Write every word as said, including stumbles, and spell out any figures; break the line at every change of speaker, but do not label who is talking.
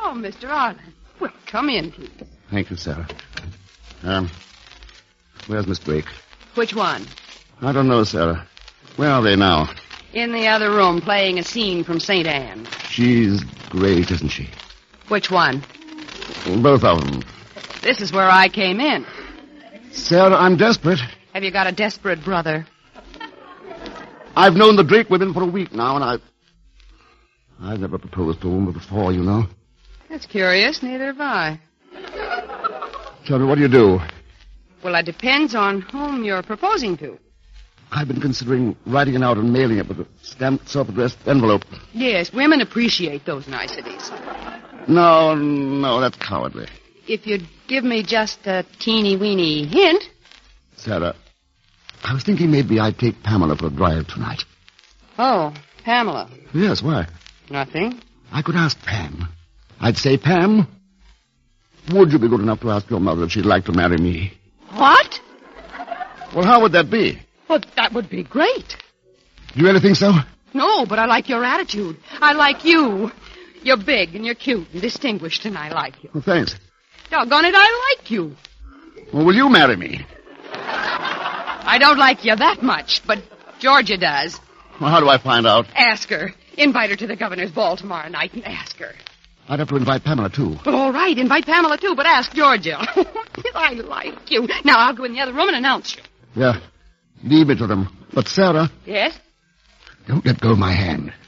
Oh, Mister Arlen. Well, come in, please.
Thank you, Sarah. Um, where's Miss Drake?
Which one?
I don't know, Sarah. Where are they now?
In the other room, playing a scene from Saint Anne.
She's great, isn't she?
Which one?
Both of them.
This is where I came in.
Sarah, I'm desperate.
Have you got a desperate brother?
I've known the Drake women for a week now, and I've... I've never proposed to a woman before, you know.
That's curious. Neither have I.
Tell me, what do you do?
Well, it depends on whom you're proposing to.
I've been considering writing it out and mailing it with a stamped, self-addressed envelope.
Yes, women appreciate those niceties.
No, no, that's cowardly.
If you'd give me just a teeny-weeny hint...
Sarah, I was thinking maybe I'd take Pamela for a drive tonight.
Oh, Pamela.
Yes, why?
Nothing.
I could ask Pam. I'd say, Pam, would you be good enough to ask your mother if she'd like to marry me?
What?
Well, how would that be?
Well, that would be great.
Do you really think so?
No, but I like your attitude. I like you. You're big and you're cute and distinguished, and I like you.
Well, thanks.
Doggone it, I like you.
Well, will you marry me?
I don't like you that much, but Georgia does.
Well, how do I find out?
Ask her. Invite her to the governor's ball tomorrow night and ask her.
I'd have to invite Pamela, too.
Well, all right, invite Pamela, too, but ask Georgia. I like you. Now, I'll go in the other room and announce you.
Yeah, leave it to them. But, Sarah...
Yes?
Don't let go of my hand.